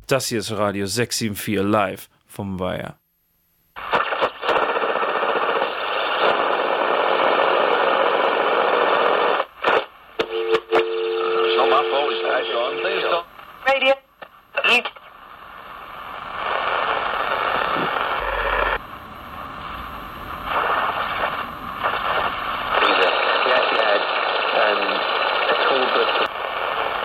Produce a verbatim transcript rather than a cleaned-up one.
Das hier ist Radio sechs sieben vier live vom Weiher.